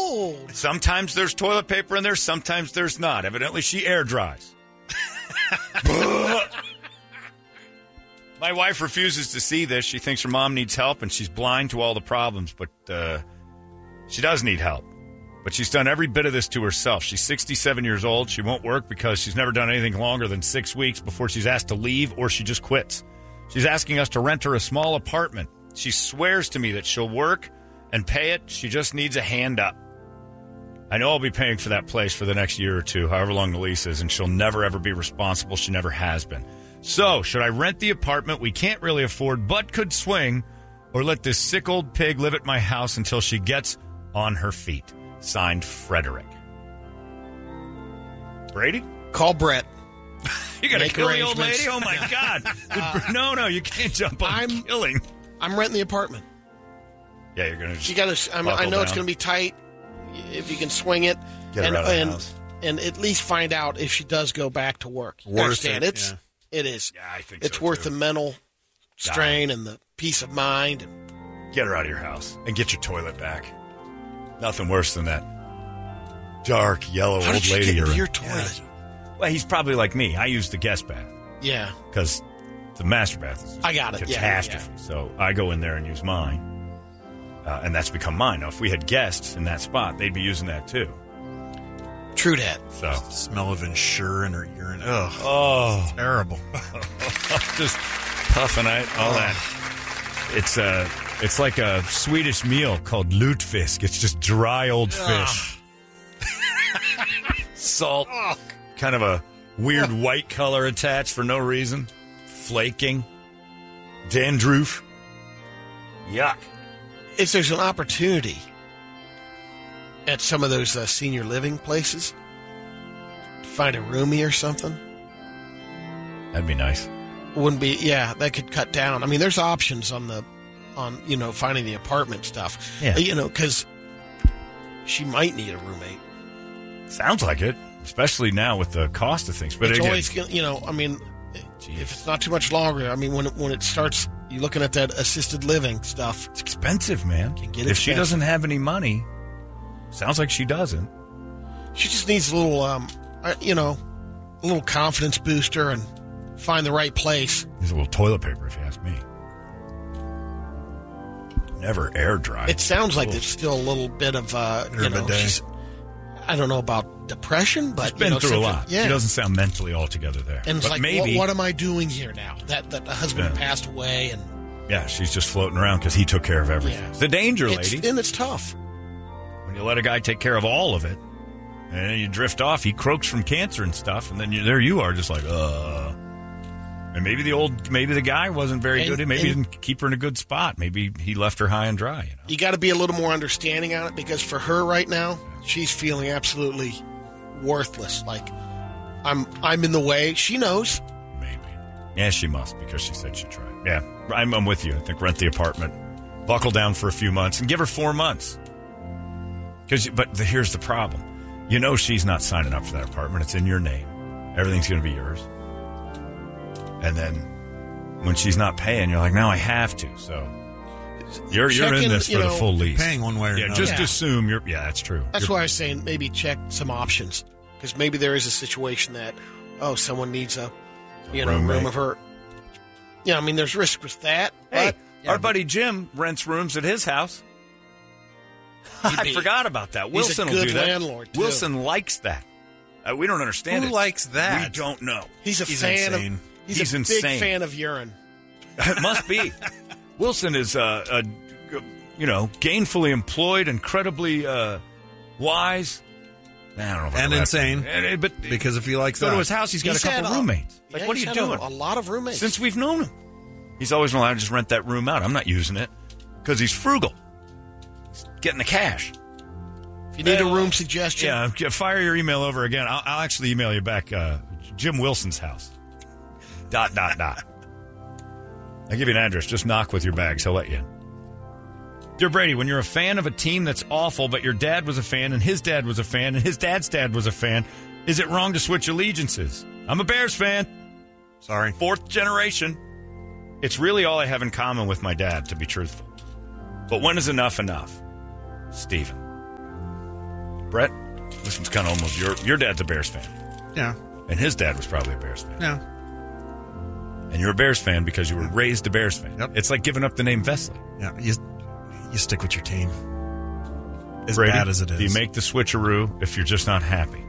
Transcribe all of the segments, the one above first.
cold. Sometimes there's toilet paper in there, sometimes there's not. Evidently, she air dries. My wife refuses to see this. She thinks her mom needs help, and she's blind to all the problems. But she does need help. But she's done every bit of this to herself. She's 67 years old. She won't work because she's never done anything longer than 6 weeks before she's asked to leave or she just quits. She's asking us to rent her a small apartment. She swears to me that she'll work and pay it. She just needs a hand up. I know I'll be paying for that place for the next year or two, however long the lease is, and she'll never, ever be responsible. She never has been. So, should I rent the apartment we can't really afford but could swing, or let this sick old pig live at my house until she gets on her feet? Signed, Frederick. Brady? Call Brett. You got Make to kill the old arrangements. lady? Oh, my God. No, you can't jump on killing. I'm renting the apartment. Yeah, you're going to just You gotta, I know it's going to be tight. If you can swing it. Get her out of the house. And at least find out if she does go back to work. Worth Understand? it, It is. Yeah, I think it's so, worth too. the mental strain and the peace of mind. Get her out of your house and get your toilet back. Nothing worse than that dark, yellow How old did you lady get you're into in. your toilet? Well, he's probably like me. I use the guest bath Yeah. because the master bath is I got it. catastrophe. So I go in there and use mine. And that's become mine. Now, if we had guests in that spot, they'd be using that too. True that. So The smell of Ensure or urine. Ugh. Oh, Terrible. just puffing out all that. It's like a Swedish meal called lutefisk. It's just dry old fish. Salt. Kind of a weird white color attached for no reason. Flaking. Dandruff. Yuck. If there's an opportunity at some of those senior living places to find a roomie or something, That'd be nice. wouldn't be, that could cut down. I mean, there's options on finding the apartment stuff. Yeah. Because she might need a roommate. Sounds like it, especially now with the cost of things. But It's again, always, if it's not too much longer, I mean, when it starts, you're looking at that assisted living stuff. it's expensive, man. Can get if she expensive. doesn't have any money, sounds like she doesn't. She just needs a little, a little confidence booster and find the right place. Needs a little toilet paper, if you ask me. Never air dry. It sounds like there's still a little bit of, she's, I don't know about depression, but She's been through a something- lot. Yeah. She doesn't sound mentally altogether there. And it's but like, maybe, what am I doing here now? That the husband Yeah. passed away, and yeah, she's just floating around because he took care of everything. Yeah. It's the danger, lady. it's tough. When you let a guy take care of all of it, and then you drift off, he croaks from cancer and stuff, and then there you are, just like, And maybe the guy wasn't very good. Maybe he didn't keep her in a good spot. Maybe he left her high and dry. You know? You got to be a little more understanding on it, because for her right now, she's feeling absolutely worthless. Like, I'm in the way. She knows. Maybe. Yeah, she must, because she said she tried. Yeah, I'm with you. I think rent the apartment, buckle down for a few months, and give her 4 months. But here's the problem. You know she's not signing up for that apartment. It's in your name. Everything's going to be yours. And then when she's not paying, you're like, now I have to. So you're in this for the full lease. Paying one way or another. Just assume you're. Yeah, that's true. That's why I was saying maybe check some options, because maybe there is a situation that someone needs a roommate. room of her. Yeah, I mean, there's risk with that. Hey, but our buddy Jim rents rooms at his house. I forgot about that. Wilson he's a will good do that. Landlord, too. Wilson likes that. We don't understand Who it. likes that? We don't know. He's a He's fan insane. of. He's He's a insane. big fan of urine. It must be. Wilson is gainfully employed, incredibly wise. I don't know if I And can insane. but Because if he likes go that. to his house, he's got a couple roommates. Like, what are he's you had doing? A lot of roommates. Since we've known him, he's always been allowed to just rent that room out. I'm not using it because he's frugal. He's getting the cash. if you need a room suggestion, Yeah, fire your email over again. I'll actually email you back. Jim Wilson's house. ... I'll give you an address. Just knock with your bags. He'll let you in. Dear Brady, when you're a fan of a team that's awful, but your dad was a fan, and his dad was a fan, and his dad's dad was a fan, is it wrong to switch allegiances? I'm a Bears fan. Sorry. 4th generation. It's really all I have in common with my dad, to be truthful. But when is enough enough? Steven. Brett, this one's kind of almost your dad's a Bears fan. Yeah. And his dad was probably a Bears fan. Yeah. And you're a Bears fan because you were raised a Bears fan. Yep. It's like giving up the name Vesley. Yeah. You stick with your team. As Brady, bad as it is. do you make the switcheroo if you're just not happy?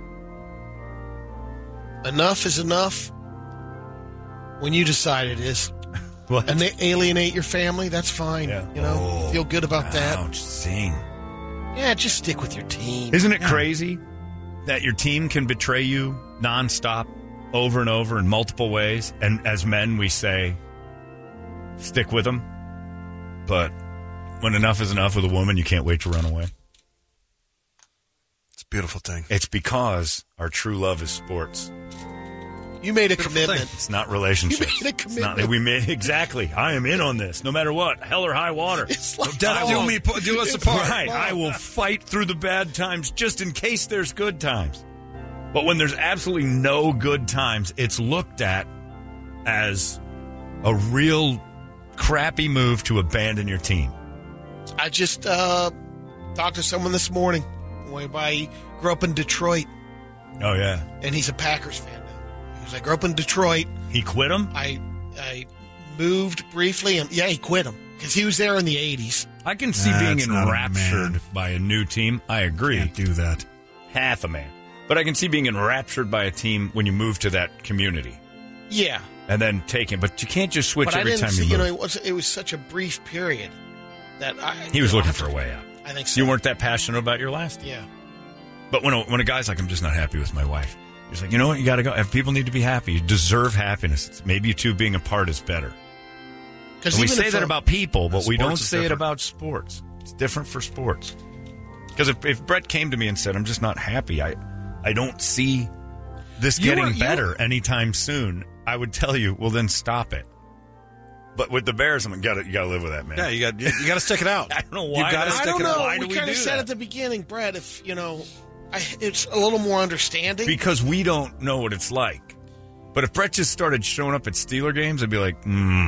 Enough is enough when you decide it is. What? And they alienate your family, that's fine. Yeah. You know, feel good about that. Ouch, zing. Yeah, just stick with your team. Isn't it crazy that your team can betray you nonstop, over and over in multiple ways? And as men, we say, stick with them. But when enough is enough with a woman, you can't wait to run away. It's a beautiful thing. It's because our true love is sports. You made a Beautiful commitment. thing. It's not relationships. You made a It's commitment. not, we made exactly. I am in on this, no matter what, hell or high water. It's like Death do us apart. Right, I will fight through the bad times just in case there's good times. But when there's absolutely no good times, it's looked at as a real crappy move to abandon your team. I just talked to someone this morning. He grew up in Detroit, Oh yeah, and he's a Packers fan now. He was, I grew up in Detroit. he quit him. I moved briefly, and he quit him because he was there in the 80s. I can see That's being not a enraptured man. by a new team. I agree. Can't do that. Half a man. But I can see being enraptured by a team when you move to that community Yeah, and then take it. But you can't just switch but I every didn't time see. you move. It was such a brief period that He was looking for a way out. I think so. You weren't that passionate about your last. Yeah. But when a guy's like, I'm just not happy with my wife, he's like, you know what? You got to go. If people need to be happy, you deserve happiness. It's maybe you two being apart is better. And we say that about people, but we don't Sports is say it different. about sports. It's different for sports. Because if Brett came to me and said, I'm just not happy, I don't see this getting better anytime soon, I would tell you, well, then stop it. But with the Bears, you got to live with that, man. Yeah, you got to stick it out. I don't know why. You got to I stick don't it know. out. Why do we we kind of do said that? at the beginning, Brett, if, it's a little more understanding. Because we don't know what it's like. But if Brett just started showing up at Steeler games, I'd be like,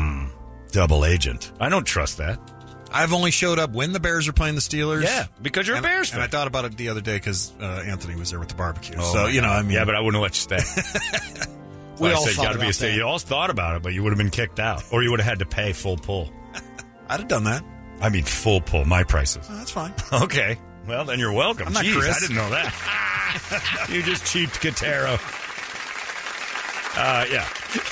double agent. I don't trust that. I've only showed up when the Bears are playing the Steelers. Yeah, because you're a Bears fan. And I thought about it the other day because Anthony was there with the barbecue. Oh, so, my God. I mean. Yeah, but I wouldn't let you stay. We I all said, thought gotta be a about stay. that. You all thought about it, but you would have been kicked out. Or you would have had to pay full pull. I'd have done that. I mean, full pull, my prices. Oh, that's fine. Okay. Well, then you're welcome. I'm not Jeez, Chris. I didn't know that. You just cheaped Katero. Yeah.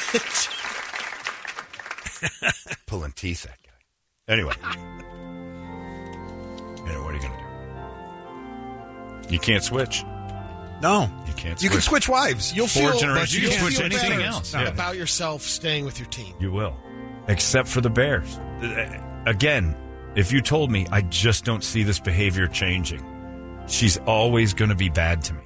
Pulling teeth, that guy. Anyway. What are you going to do? You can't switch. No. You can't You can switch. switch wives. You'll Four feel, generations. but You you'll can switch feel anything better else. Yeah. about yourself staying with your team. You will. Except for the Bears. Again, if you told me I just don't see this behavior changing, she's always going to be bad to me.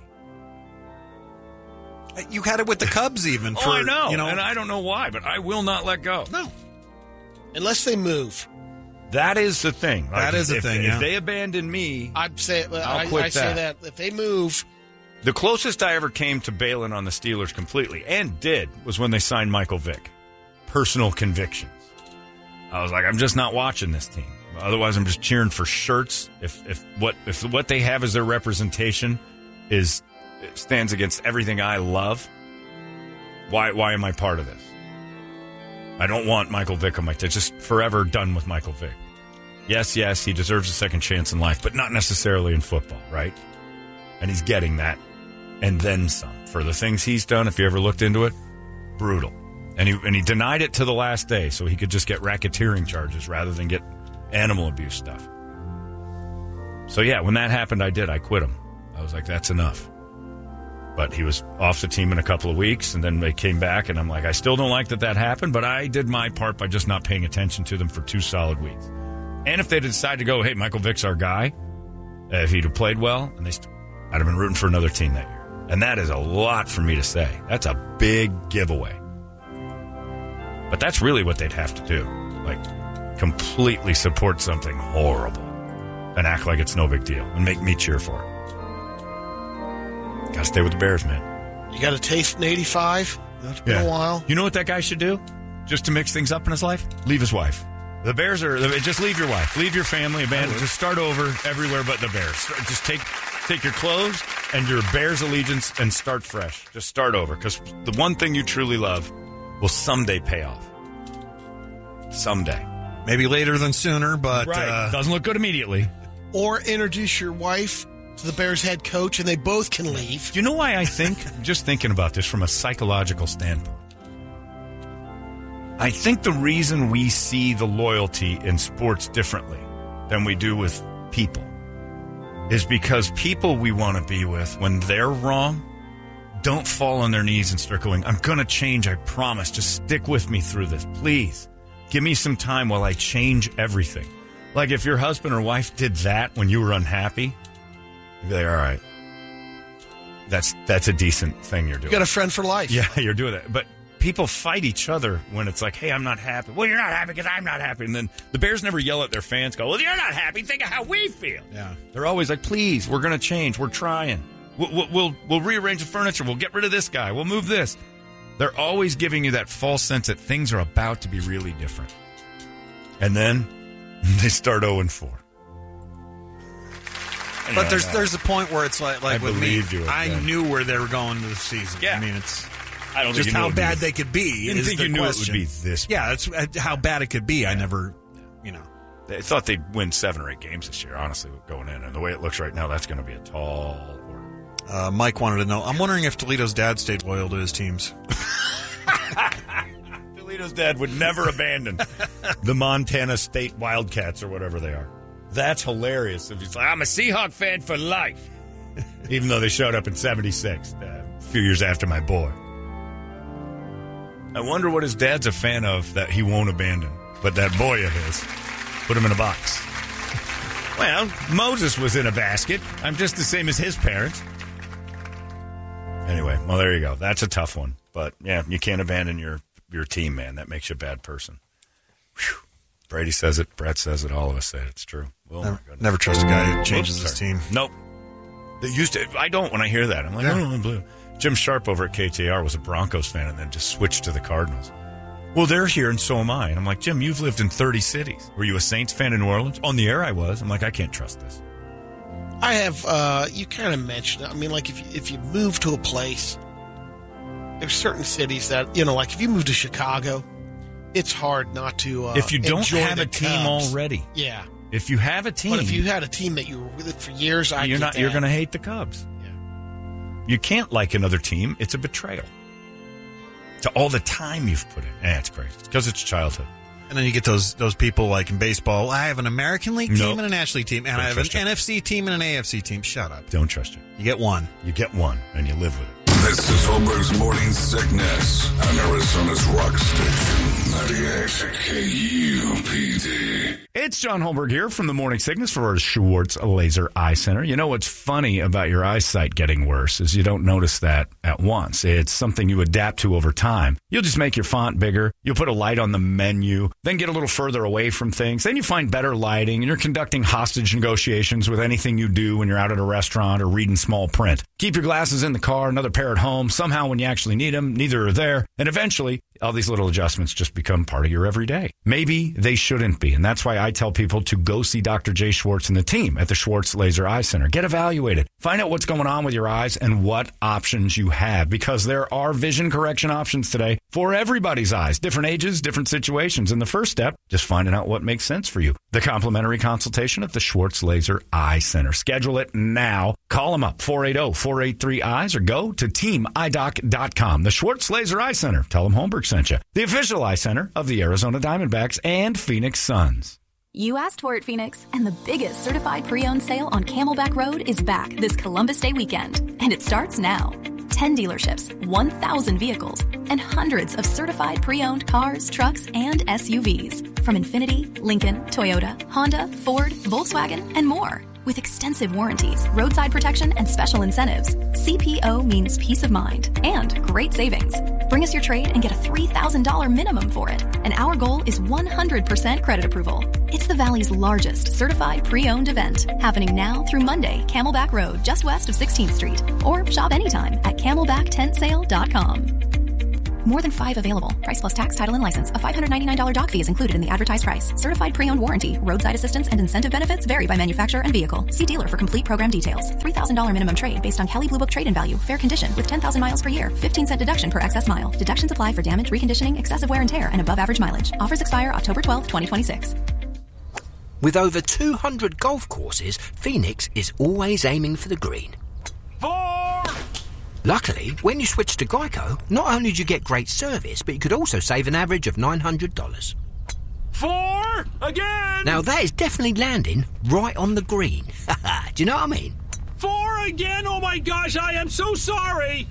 You had it with the Cubs even. For, I know. You know, And I don't know why, but I will not let go. No. Unless they move. That is the thing. That is the thing, If yeah. they abandon me, I'd say, I'll quit I say that if they move, the closest I ever came to bailing on the Steelers completely, and did, was when they signed Michael Vick. Personal convictions. I was like, I'm just not watching this team. Otherwise, I'm just cheering for shirts. If what they have as their representation stands against everything I love, why am I part of this? I don't want Michael Vick on my team. Just forever done with Michael Vick. Yes, he deserves a second chance in life, but not necessarily in football, right? And he's getting that, and then some. For the things he's done, if you ever looked into it, brutal. And he denied it to the last day so he could just get racketeering charges rather than get animal abuse stuff. So, yeah, when that happened, I quit him. I was like, that's enough. But he was off the team in a couple of weeks, and then they came back, and I'm like, I still don't like that happened, but I did my part by just not paying attention to them for 2 solid weeks. And if they decide to go, hey, Michael Vick's our guy, if he'd have played well, and I'd have been rooting for another team that year. And that is a lot for me to say. That's a big giveaway. But that's really what they'd have to do. Like, completely support something horrible and act like it's no big deal and make me cheer for it. Got to stay with the Bears, man. you got a taste in 85. It's been a while. You know what that guy should do? Just to mix things up in his life? Leave his wife. The Bears just leave your wife. Leave your family, abandon. Just start over everywhere but the Bears. Just Take your clothes and your Bears allegiance and start fresh. Just start over, because the one thing you truly love will someday pay off. Someday. Maybe later than sooner, but... Right. Doesn't look good immediately. Or introduce your wife to the Bears head coach, and they both can leave. Do you know why I think, just thinking about this from a psychological standpoint, I think the reason we see the loyalty in sports differently than we do with people is because people we want to be with, when they're wrong, don't fall on their knees and start going, I'm going to change, I promise. Just stick with me through this, please. Give me some time while I change everything. Like if your husband or wife did that when you were unhappy, you'd be like, all right, that's a decent thing you're doing. You got a friend for life. Yeah, you're doing that. But people fight each other when it's like, hey, I'm not happy. Well, you're not happy because I'm not happy. And then the Bears never yell at their fans, go, well, you're not happy. Think of how we feel. Yeah. They're always like, please, we're going to change. We're trying. We'll rearrange the furniture. We'll get rid of this guy. We'll move this. They're always giving you that false sense that things are about to be really different. And then they start 0-4. But there's a point where it's like with me, I knew where they were going to the season. Yeah. I mean, it's I don't just think how bad they could be. You didn't think you knew it would be this bad. Yeah, that's how bad it could be. Yeah. I never, They thought they'd win 7 or 8 games this year, honestly, going in. And the way it looks right now, that's going to be a tall order. Mike wanted to know, I'm wondering if Toledo's dad stayed loyal to his teams. Toledo's dad would never abandon the Montana State Wildcats or whatever they are. That's hilarious. If he's like, I'm a Seahawk fan for life. Even though they showed up in 76, a few years after my boy. I wonder what his dad's a fan of that he won't abandon. But that boy of his, put him in a box. Well, Moses was in a basket. I'm just the same as his parents. Anyway, well, there you go. That's a tough one. But, yeah, you can't abandon your team, man. That makes you a bad person. Whew. Brady says it. Brett says it. All of us say it. It's true. Oh, never trust a guy who changes his team. Nope. They used to. I don't when I hear that. I'm like, oh, I'm blue. Jim Sharp over at KTAR was a Broncos fan and then just switched to the Cardinals. Well, they're here and so am I. And I'm like, Jim, you've lived in 30 cities. Were you a Saints fan in New Orleans? On the air I was. I'm like, I can't trust this. I have, you kind of mentioned it. I mean, like if you move to a place, there's certain cities that, like if you move to Chicago, it's hard not to if you don't have a team Cubs. Already. Yeah. If you have a team. But if you had a team that you were with for years, you're going to hate the Cubs. Yeah. You can't like another team. It's a betrayal to all the time you've put in. It's crazy. It's because it's childhood. And then you get those people like in baseball. I have an American League team and a National League team, and I have an NFC team and an AFC team. Shut up. Don't trust you. You get one. You get one, and you live with it. This is Holmberg's Morning Sickness on Arizona's Rock Station, 98 KUPD. It's John Holmberg here from the Morning Sickness for Schwartz Laser Eye Center. You know what's funny about your eyesight getting worse is you don't notice that at once. It's something you adapt to over time. You'll just make your font bigger. You'll put a light on the menu, then get a little further away from things. Then you find better lighting, and you're conducting hostage negotiations with anything you do when you're out at a restaurant or reading small print. Keep your glasses in the car, another pair at home. Somehow when you actually need them, neither are there. And eventually, all these little adjustments just become part of your everyday. Maybe they shouldn't be. And that's why I tell people to go see Dr. Jay Schwartz and the team at the Schwartz Laser Eye Center. Get evaluated. Find out what's going on with your eyes and what options you have, because there are vision correction options today for everybody's eyes, different ages, different situations. And the first step, just finding out what makes sense for you. The complimentary consultation at the Schwartz Laser Eye Center. Schedule it now. Call them up, 480-483-EYES, or go to teamidoc.com. The Schwartz Laser Eye Center. Tell them Holmberg sent you. The official eye center of the Arizona Diamondbacks and Phoenix Suns. You asked for it, Phoenix, and the biggest certified pre-owned sale on Camelback Road is back this Columbus Day weekend, and it starts now. 10 dealerships, 1,000 vehicles, and hundreds of certified pre-owned cars, trucks, and SUVs from Infiniti, Lincoln, Toyota, Honda, Ford, Volkswagen, and more. With extensive warranties, roadside protection, and special incentives, CPO means peace of mind and great savings. Bring us your trade and get a $3,000 minimum for it. And our goal is 100% credit approval. It's the Valley's largest certified pre-owned event, happening now through Monday, Camelback Road, just west of 16th Street. Or shop anytime at CamelbackTentSale.com. More than 5 available. Price plus tax, title, and license. A $599 dock fee is included in the advertised price. Certified pre-owned warranty. Roadside assistance and incentive benefits vary by manufacturer and vehicle. See dealer for complete program details. $3,000 minimum trade based on Kelley Blue Book trade-in value. Fair condition with 10,000 miles per year. 15-cent deduction per excess mile. Deductions apply for damage, reconditioning, excessive wear and tear, and above average mileage. Offers expire October 12, 2026. With over 200 golf courses, Phoenix is always aiming for the green. 4! Luckily, when you switch to Geico, not only do you get great service, but you could also save an average of $900. 4! Again! Now that is definitely landing right on the green. Do you know what I mean? 4 again? Oh my gosh, I am so sorry!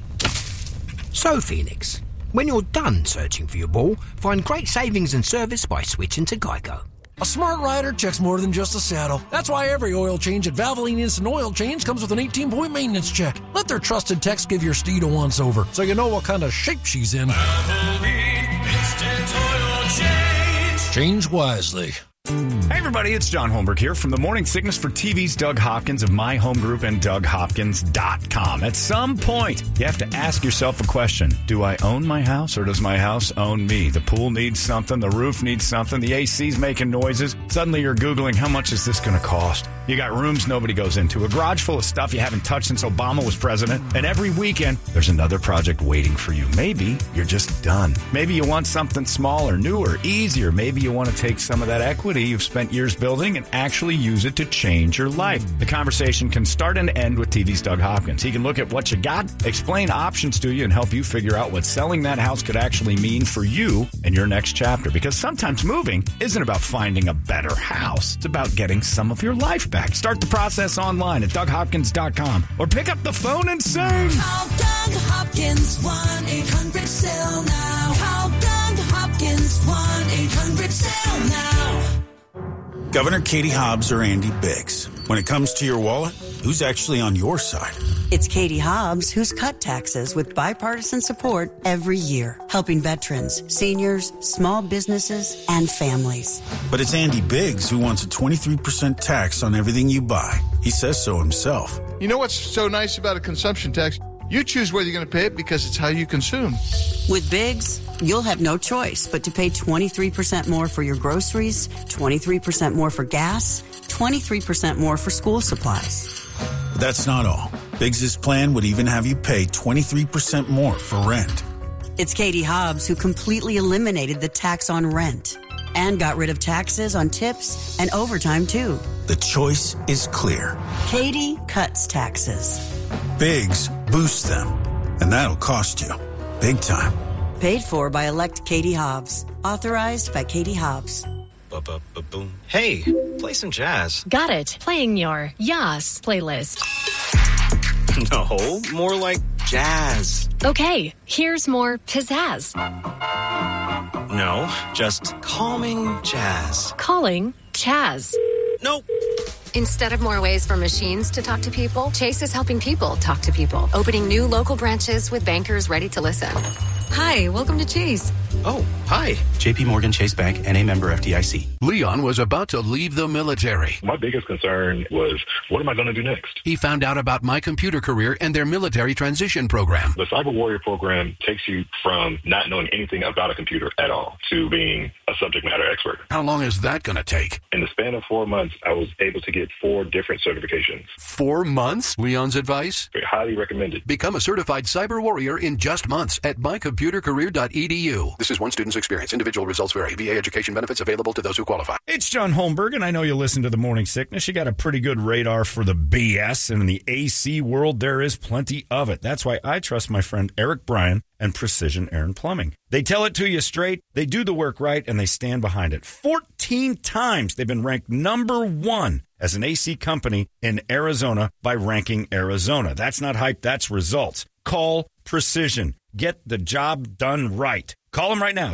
So, Phoenix, when you're done searching for your ball, find great savings and service by switching to Geico. A smart rider checks more than just a saddle. That's why every oil change at Valvoline Instant Oil Change comes with an 18-point maintenance check. Let their trusted techs give your steed a once-over so you know what kind of shape she's in. Valvoline Instant Oil Change. Change wisely. Hey everybody, it's John Holmberg here from the Morning Sickness for TV's Doug Hopkins of My Home Group and DougHopkins.com. At some point, you have to ask yourself a question. Do I own my house or does my house own me? The pool needs something, the roof needs something, the AC's making noises. Suddenly you're Googling, how much is this going to cost? You got rooms nobody goes into, a garage full of stuff you haven't touched since Obama was president, and every weekend there's another project waiting for you. Maybe you're just done. Maybe you want something smaller, newer, easier. Maybe you want to take some of that equity you've spent years building and actually use it to change your life. The conversation can start and end with TV's Doug Hopkins. He can look at what you got, explain options to you, and help you figure out what selling that house could actually mean for you and your next chapter. Because sometimes moving isn't about finding a better house. It's about getting some of your life back. Start the process online at DougHopkins.com or pick up the phone and sing. Call Doug Hopkins, 1-800-SELL-NOW. Call Doug Hopkins, 1-800-SELL-NOW. Governor Katie Hobbs or Andy Biggs. When it comes to your wallet, who's actually on your side? It's Katie Hobbs who's cut taxes with bipartisan support every year, helping veterans, seniors, small businesses, and families. But it's Andy Biggs who wants a 23% tax on everything you buy. He says so himself. You know what's so nice about a consumption tax? You choose whether you're going to pay it because it's how you consume. With Biggs, you'll have no choice but to pay 23% more for your groceries, 23% more for gas, 23% more for school supplies. But that's not all. Biggs' plan would even have you pay 23% more for rent. It's Katie Hobbs who completely eliminated the tax on rent and got rid of taxes on tips and overtime, too. The choice is clear. Katie cuts taxes. Biggs boosts them, and that'll cost you big time. Paid for by elect Katie Hobbs. Authorized by Katie Hobbs. Boom. Hey, play some jazz. Got it. Playing your Yas playlist. No, more like jazz. Okay, here's more pizzazz. No, just calming jazz. Calling Chaz. Nope. Instead of more ways for machines to talk to people, Chase is helping people talk to people, opening new local branches with bankers ready to listen. Hi, welcome to Chase. Oh, hi. JP Morgan Chase Bank, N.A. member FDIC. Leon was about to leave the military. My biggest concern was, what am I going to do next? He found out about My Computer Career and their military transition program. The Cyber Warrior program takes you from not knowing anything about a computer at all to being a subject matter expert. How long is that going to take? In the span of 4 months, I was able to get 4 different certifications. 4 months? Leon's advice? Very highly recommended. Become a certified cyber warrior in just months at mycomputercareer.edu. This is one student's experience. Individual results vary. VA education benefits available to those who qualify. It's John Holmberg, and I know you listen to the Morning Sickness. You got a pretty good radar for the BS, and in the AC world, there is plenty of it. That's why I trust my friend Eric Bryan and Precision Air and Plumbing. They tell it to you straight, they do the work right, and they stand behind it. 14 times they've been ranked number 1 as an AC company in Arizona by Ranking Arizona. That's not hype, that's results. Call Precision. Get the job done right. Call them right now,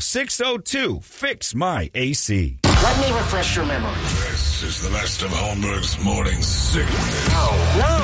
602-FIX-MY-AC. Let me refresh your memory. This is the best of Holmberg's Morning Sickness. No.